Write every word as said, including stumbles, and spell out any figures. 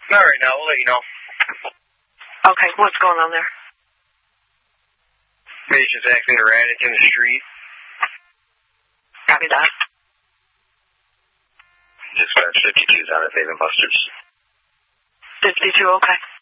Not right now. We'll let you know. Okay, what's going on there? Patient's acting erratic in the street. Copy that. Dispatch fifty-two's out of Dave and Buster's. fifty-two, okay.